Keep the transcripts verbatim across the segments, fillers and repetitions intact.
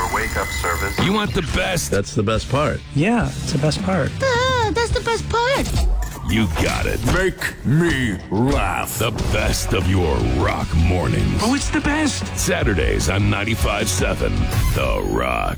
our wake-up service. You want the best? That's the best part. Yeah, it's the best part. Ah, that's the best part. You got it. Make me laugh. The best of your rock mornings. Oh, it's the best. Saturdays on ninety-five point seven The Rock.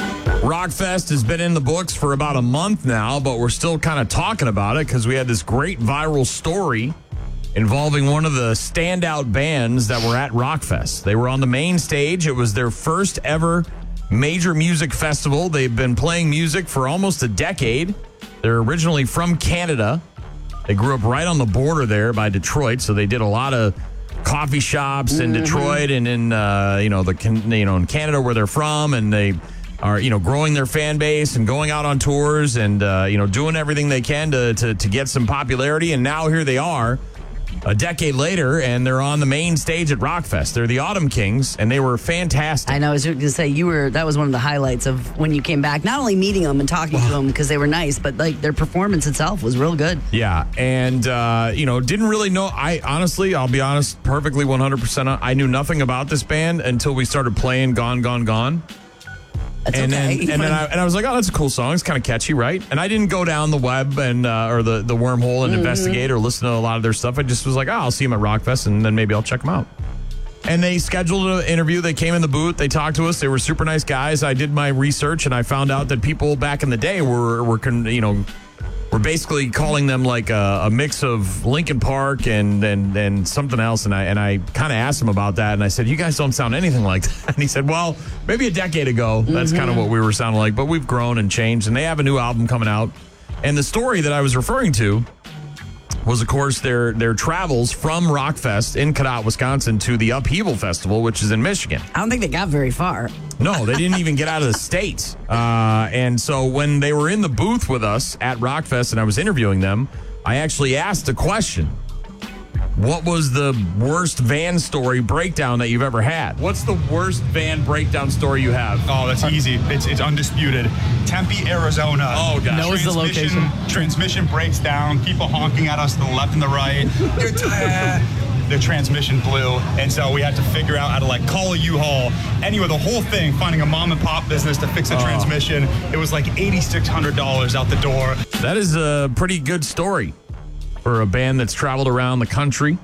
Rockfest has been in the books for about a month now, but we're still kind of talking about it because we had this great viral story involving one of the standout bands that were at Rockfest. They were on the main stage. It was their first ever major music festival. They've been playing music for almost a decade. They're originally from Canada. They grew up right on the border there by Detroit, so they did a lot of coffee shops in mm-hmm. Detroit and in uh, you know the you know in Canada where they're from, and they are you know growing their fan base and going out on tours and uh, you know doing everything they can to, to to get some popularity. And now here they are, a decade later, and they're on the main stage at Rockfest. They're the Autumn Kings, and they were fantastic. I know. I was going to say, you were. That was one of the highlights of when you came back. Not only meeting them and talking to them because they were nice, but like their performance itself was real good. Yeah, and uh, you know, didn't really know. I honestly, I'll be honest, perfectly one hundred percent. I knew nothing about this band until we started playing "Gone, Gone, Gone." That's and okay. then and then I and I was like, oh, that's a cool song. It's kind of catchy, right? And I didn't go down the web and uh, or the the wormhole and mm-hmm. investigate or listen to a lot of their stuff. I just was like, oh, I'll see them at Rockfest, and then maybe I'll check them out. And they scheduled an interview. They came in the booth. They talked to us. They were super nice guys. I did my research, and I found out that people back in the day were were you know. We're basically calling them like a, a mix of Linkin Park and, and and something else. And I and I kind of asked him about that. And I said, you guys don't sound anything like that. And he said, well, maybe a decade ago, that's mm-hmm. kind of what we were sounding like. But we've grown and changed. And they have a new album coming out. And the story that I was referring to was, of course, their their travels from Rockfest in Cadott, Wisconsin, to the Upheaval Festival, which is in Michigan. I don't think they got very far. No, they didn't even get out of the state. Uh, and so when they were in the booth with us at Rockfest and I was interviewing them, I actually asked a question. What was the worst van story breakdown that you've ever had? What's the worst van breakdown story you have? Oh, that's easy. It's it's undisputed. Tempe, Arizona. Oh, gosh. Knows the location. Transmission breaks down. People honking at us to the left and the right. The transmission blew, and so we had to figure out how to like call a U-Haul. Anyway, the whole thing, finding a mom and pop business to fix a oh. transmission, it was like eighty-six hundred dollars out the door. That is a pretty good story for a band that's traveled around the country,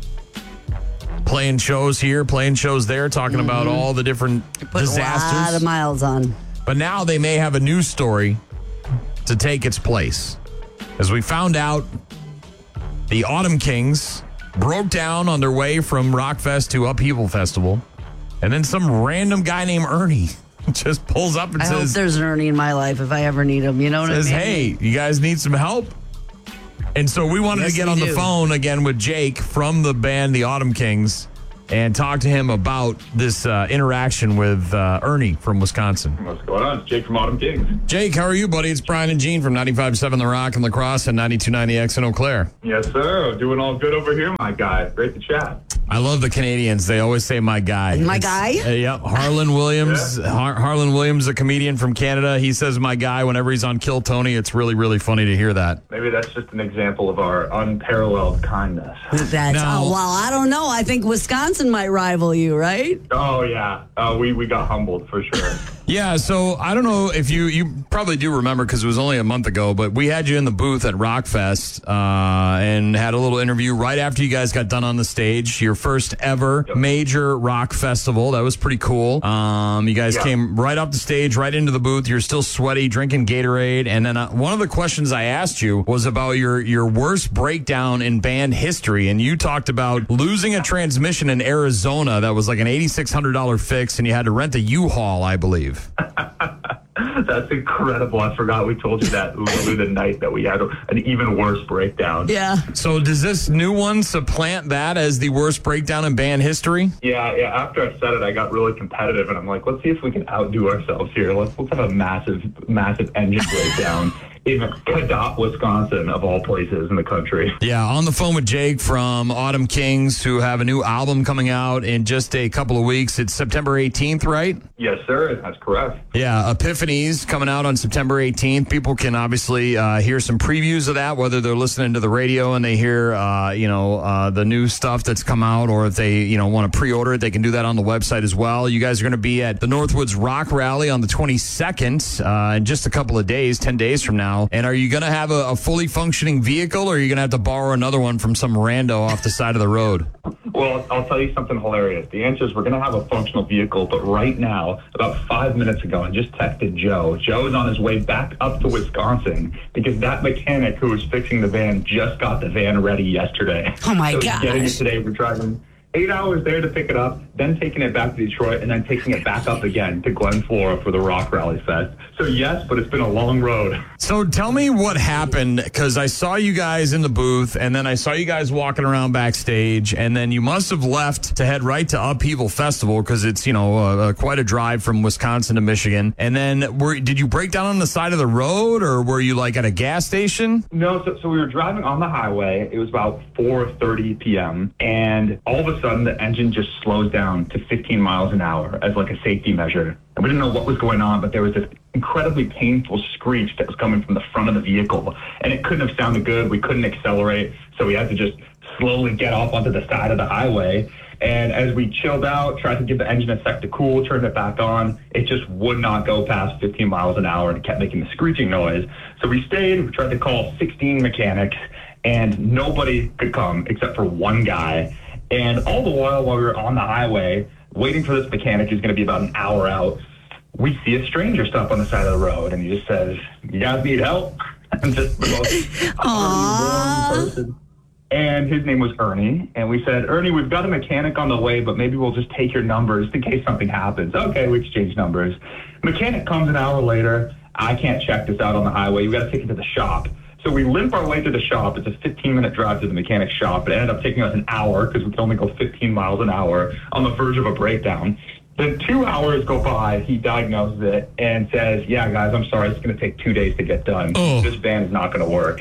playing shows here, playing shows there, talking mm-hmm. about all the different Put disasters. A lot of miles on. But now they may have a new story to take its place. As we found out, the Autumn Kings broke down on their way from Rockfest to Upheaval Festival, and then some random guy named Ernie just pulls up and I says, hope there's an Ernie in my life if I ever need him. You know what says, I mean? hey, you guys need some help? And so we wanted yes, to get on do. the phone again with Jake from the band The Autumn Kings and talk to him about this uh, interaction with uh, Ernie from Wisconsin. What's going on? It's Jake from Autumn Kings. Jake, how are you, buddy? It's Brian and Gene from ninety-five point seven The Rock and La Crosse and ninety-two point nine The X in Eau Claire. Yes, sir. Doing all good over here, my guy. Great to chat. I love the Canadians. They always say my guy. My it's, guy? Uh, yep. Harlan Williams. Yeah. Har- Harlan Williams, a comedian from Canada. He says my guy whenever he's on Kill Tony. It's really, really funny to hear that. Maybe that's just an example of our unparalleled kindness. That's, Now- oh, well, I don't know. I think Wisconsin might rival you, right? Oh, yeah. Uh, we, we got humbled for sure. Yeah, so I don't know if you, you probably do remember because it was only a month ago, but we had you in the booth at Rockfest uh, and had a little interview right after you guys got done on the stage. Your first ever yep. major rock festival. That was pretty cool. Um, you guys yeah. came right off the stage, right into the booth. You're still sweaty, drinking Gatorade. And then uh, one of the questions I asked you was about your, your worst breakdown in band history. And you talked about losing a transmission in Arizona that was like an eighty-six hundred dollars fix, and you had to rent a U-Haul, I believe. That's incredible. I forgot we told you that literally the night that we had an even worse breakdown. Yeah. So does this new one supplant that as the worst breakdown in band history? Yeah, yeah. After I said it, I got really competitive, and I'm like, let's see if we can outdo ourselves here. Let's, let's have a massive, massive engine breakdown. in Cadott, Wisconsin, of all places in the country. Yeah, on the phone with Jake from Autumn Kings, who have a new album coming out in just a couple of weeks. It's September eighteenth, right? Yes, sir. That's correct. Yeah, Epiphanies coming out on September eighteenth. People can obviously uh, hear some previews of that, whether they're listening to the radio and they hear, uh, you know, uh, the new stuff that's come out, or if they, you know, want to pre-order it, they can do that on the website as well. You guys are going to be at the Northwoods Rock Rally on the twenty-second uh, in just a couple of days, ten days from now. And are you going to have a, a fully functioning vehicle, or are you going to have to borrow another one from some rando off the side of the road? Well, I'll tell you something hilarious. The answer is we're going to have a functional vehicle, but right now, about five minutes ago, I just texted Joe. Joe is on his way back up to Wisconsin because that mechanic who was fixing the van just got the van ready yesterday. Oh, my so gosh. Getting it today, we're driving eight hours there to pick it up, then taking it back to Detroit, and then taking it back up again to Glen, Florida for the Rock Rally Fest. So yes, but it's been a long road. So tell me what happened, because I saw you guys in the booth, and then I saw you guys walking around backstage, and then you must have left to head right to Upheaval Festival, because it's, you know, uh, quite a drive from Wisconsin to Michigan. And then were, did you break down on the side of the road, or were you like at a gas station? No, so, so we were driving on the highway. It was about four thirty p.m., and all of a sudden the engine just slows down to fifteen miles an hour as like a safety measure. And we didn't know what was going on, but there was this incredibly painful screech that was coming from the front of the vehicle. And it couldn't have sounded good. We couldn't accelerate. So we had to just slowly get off onto the side of the highway. And as we chilled out, tried to give the engine a sec to cool, turned it back on, it just would not go past fifteen miles an hour and it kept making the screeching noise. So we stayed, we tried to call sixteen mechanics, and nobody could come except for one guy. And all the while, while we were on the highway, waiting for this mechanic who's going to be about an hour out, we see a stranger stop on the side of the road, and he just says, "You guys need help?" And just the most warm person. And his name was Ernie. And we said, "Ernie, we've got a mechanic on the way, but maybe we'll just take your numbers in case something happens." Okay, we exchange numbers. Mechanic comes an hour later. I can't check this out on the highway. We got to take it to the shop. So we limp our way to the shop. It's a fifteen-minute drive to the mechanic's shop. It ended up taking us an hour because we could only go fifteen miles an hour on the verge of a breakdown. Then two hours go by. He diagnoses it and says, "Yeah, guys, I'm sorry. It's going to take two days to get done. Oh. This van is not going to work."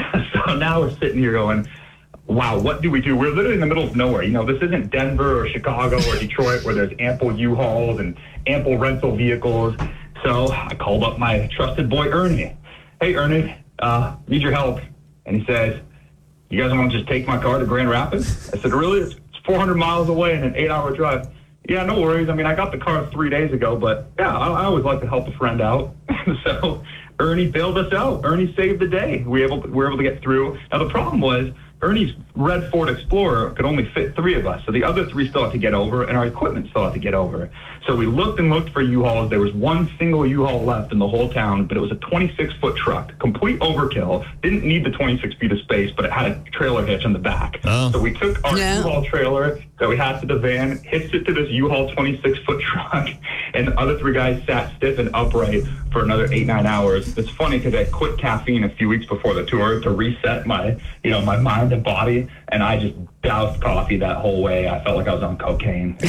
So now we're sitting here going, wow, what do we do? We're literally in the middle of nowhere. You know, this isn't Denver or Chicago or Detroit where there's ample U-Hauls and ample rental vehicles. So I called up my trusted boy, Ernie. "Hey, Ernie, uh, need your help." And he says, "You guys want to just take my car to Grand Rapids?" I said, "Really? It's four hundred miles away and an eight-hour drive." "Yeah, no worries. I mean, I got the car three days ago, but yeah, I, I always like to help a friend out." So Ernie bailed us out. Ernie saved the day. We were able to, we were able to get through. Now, the problem was Ernie's red Ford Explorer could only fit three of us. So the other three still had to get over, and our equipment still had to get over. So we looked and looked for U-Hauls. There was one single U-Haul left in the whole town, but it was a twenty-six foot truck. Complete overkill. Didn't need the twenty-six feet of space, but it had a trailer hitch on the back. Oh. So we took our Yeah. U-Haul trailer that we had to the van, hitched it to this U-Haul twenty-six foot truck, and the other three guys sat stiff and upright for another eight, nine hours. It's funny because I quit caffeine a few weeks before the tour to reset my, you know, my mind and body, and I just doused coffee that whole way. I felt like I was on cocaine.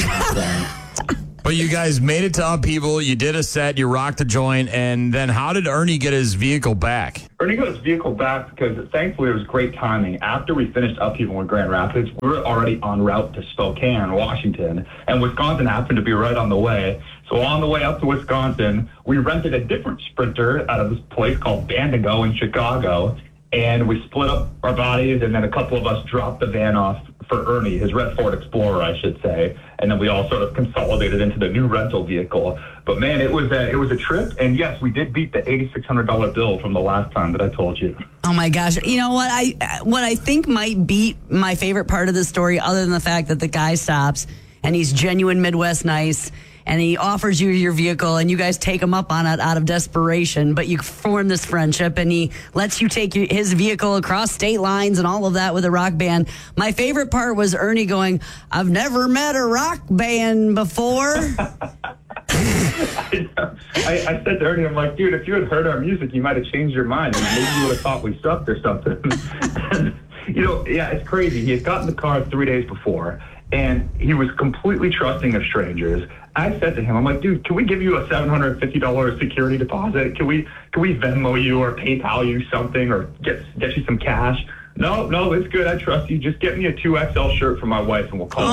But you guys made it to Upheaval. You did a set. You rocked the joint. And then how did Ernie get his vehicle back? Ernie got his vehicle back because thankfully it was great timing. After we finished Upheaval in Grand Rapids, we were already en route to Spokane, Washington, and Wisconsin happened to be right on the way. So on the way up to Wisconsin, we rented a different Sprinter out of this place called Bandigo in Chicago, and we split up our bodies, and then a couple of us dropped the van off for Ernie, his red Ford Explorer, I should say, and then we all sort of consolidated into the new rental vehicle. But man, it was a, it was a trip, and yes, we did beat the eighty-six hundred dollars bill from the last time that I told you. Oh my gosh! You know what I what I think might beat my favorite part of the story, other than the fact that the guy stops and he's genuine Midwest nice, and he offers you your vehicle, and you guys take him up on it out of desperation, but you form this friendship, and he lets you take your, his vehicle across state lines and all of that with a rock band. My favorite part was Ernie going, "I've never met a rock band before." I, I said to Ernie, I'm like, dude, if you had heard our music, you might have changed your mind, and maybe you would have thought we sucked or something. And, you know, yeah, it's crazy. He had gotten the car three days before, and he was completely trusting of strangers. I said to him, I'm like, dude, can we give you a seven hundred fifty dollars security deposit? Can we can we Venmo you or PayPal you something or get get you some cash? No, no, it's good. I trust you. Just get me a two X L shirt for my wife and we'll call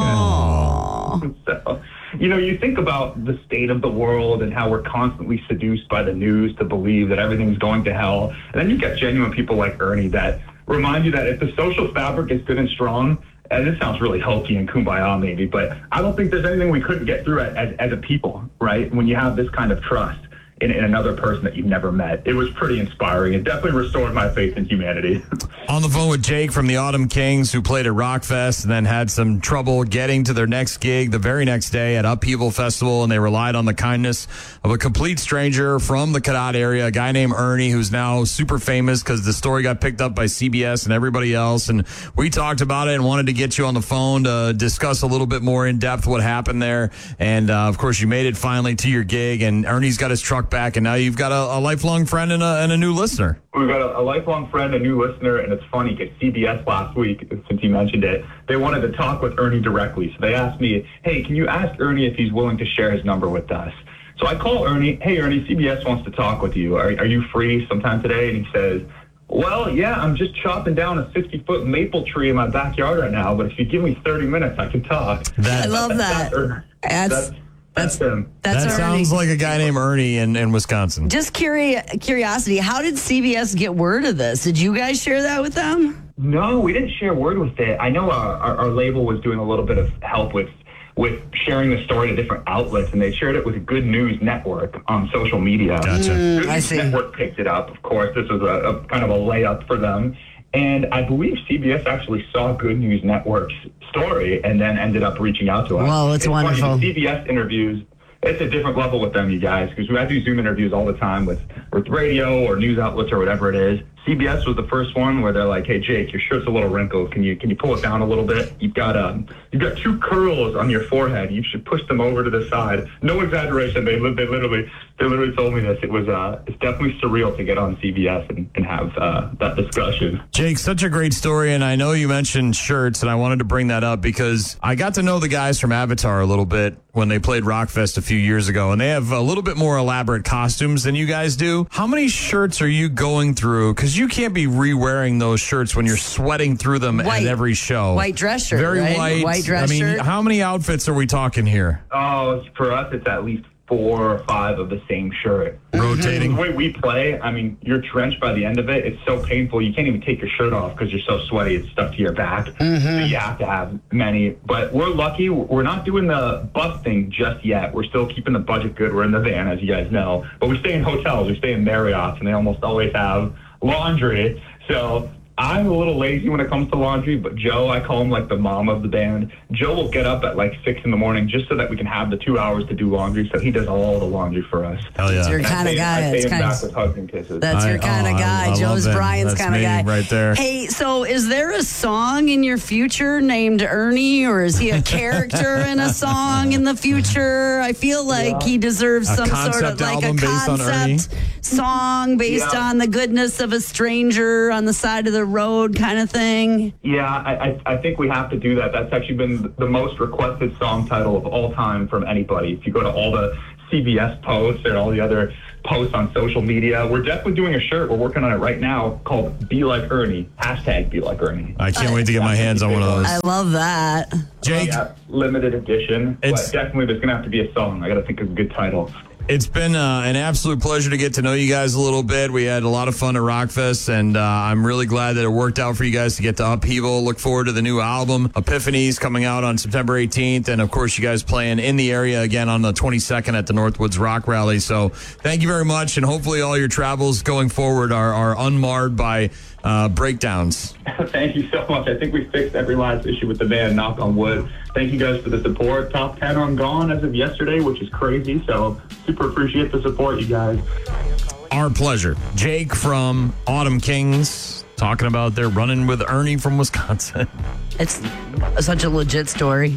Oh. it. So, you know, you think about the state of the world and how we're constantly seduced by the news to believe that everything's going to hell. And then you get genuine people like Ernie that remind you that if the social fabric is good and strong, and this sounds really hokey and kumbaya maybe, but I don't think there's anything we couldn't get through as, as a people, right? When you have this kind of trust in, in another person that you've never met. It was pretty inspiring. It definitely restored my faith in humanity. On the phone with Jake from the Autumn Kings, who played at Rockfest and then had some trouble getting to their next gig the very next day at Upheaval Festival, and they relied on the kindness of a complete stranger from the Cadott area, a guy named Ernie, who's now super famous because the story got picked up by C B S and everybody else. And we talked about it and wanted to get you on the phone to discuss a little bit more in depth what happened there. And, uh, of course, you made it finally to your gig, and Ernie's got his truck back, and now you've got a, a lifelong friend and a, and a new listener. We've got a, a lifelong friend, a new listener, and it's funny because C B S last week, since you mentioned it, they wanted to talk with Ernie directly. So they asked me, hey, can you ask Ernie if he's willing to share his number with us? So I call Ernie, hey, Ernie, C B S wants to talk with you. Are, are you free sometime today? And he says, well, yeah, I'm just chopping down a sixty-foot maple tree in my backyard right now, but if you give me thirty minutes, I can talk. I love that. That's, That's, that's, that's him. That's that Ernie. sounds like a guy named Ernie in, in Wisconsin. Just curi- curiosity, how did C B S get word of this? Did you guys share that with them? No, we didn't share word with it. I know our, our, our label was doing a little bit of help with with sharing the story to different outlets, and they shared it with Good News Network on social media. Gotcha. Good I News see. Network picked it up, of course. This was a, a kind of a layup for them. And I believe C B S actually saw Good News Network's story and then ended up reaching out to us. Whoa, it's funny, wonderful. the C B S interviews, it's a different level with them, you guys, because I do Zoom interviews all the time with, with radio or news outlets or whatever it is. C B S was the first one where they're like, "Hey, Jake, your shirt's a little wrinkled. Can you can you pull it down a little bit? You've got um, you've got two curls on your forehead. You should push them over to the side." No exaggeration. They li- they literally they literally told me this. It was uh, it's definitely surreal to get on C B S and, and have uh, that discussion. Jake, such a great story, and I know you mentioned shirts, and I wanted to bring that up because I got to know the guys from Avatar a little bit when they played Rockfest a few years ago, and they have a little bit more elaborate costumes than you guys do. How many shirts are you going through? Because you can't be re-wearing those shirts when you're sweating through them White. at every show. White dress shirt, Very right? white. White dress I mean, shirt. how many outfits are we talking here? Oh, for us, it's at least four or five of the same shirt. Rotating. The way we play, I mean, you're drenched by the end of it. It's so painful. You can't even take your shirt off because you're so sweaty. It's stuck to your back. Mm-hmm. So you have to have many. But we're lucky. We're not doing the bus thing just yet. We're still keeping the budget good. We're in the van, as you guys know. But we stay in hotels. We stay in Marriott's, and they almost always have laundry. So I'm a little lazy when it comes to laundry, but Joe, I call him like the mom of the band. Joe will get up at like six in the morning just so that we can have the two hours to do laundry. So he does all the laundry for us. Hell yeah. That's your And I kind of pay- guy. I pay It's him kind back of. with hugs and kisses. That's I- your kind oh, of I- guy. I love Joe's that. Brian's That's kind of me guy. right there. Hey, so is there a song in your future named Ernie, or is he a character in a song in the future? I feel like he deserves A some sort of concept like a album based on Ernie? concept song based Yeah. on the goodness of a stranger on the side of the road kind of thing. Yeah, I, I, I think we have to do that. That's actually been the most requested song title of all time from anybody. If you go to all the C B S posts and all the other posts on social media, we're definitely doing a shirt. We're working on it right now called Be Like Ernie. Hashtag Be Like Ernie. I can't wait to get my hands on one of those. I love that. Jake, Yeah, limited edition. It's- But definitely there's going to have to be a song. I got to think of a good title. it's been uh, an absolute pleasure to get to know you guys a little bit. We had a lot of fun at Rockfest, and uh, I'm really glad that it worked out for you guys to get to Upheaval. Look forward to the new album, Epiphanies, coming out on September eighteenth. And, of course, you guys playing in the area again on the twenty-second at the Northwoods Rock Rally. So thank you very much, and hopefully all your travels going forward are, are unmarred by uh, breakdowns. Thank you so much. I think we fixed every last issue with the band, knock on wood. Thank you guys for the support. Top ten on Gone as of yesterday, which is crazy. So super appreciate the support, you guys. Our pleasure. Jake from Autumn Kings talking about their running with Ernie from Wisconsin. It's such a legit story.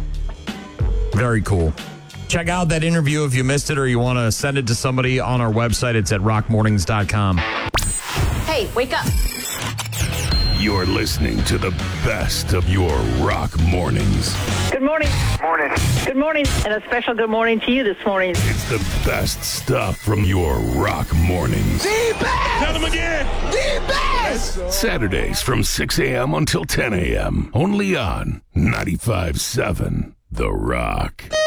Very cool. Check out that interview if you missed it or you want to send it to somebody on our website. It's at rock mornings dot com. Hey, wake up. You're listening to the best of your rock mornings. Good morning. Morning. Good morning. And a special good morning to you this morning. It's the best stuff from your rock mornings. The best! Tell them again! The best! Saturdays from six a.m. until ten a.m. Only on ninety-five point seven The Rock.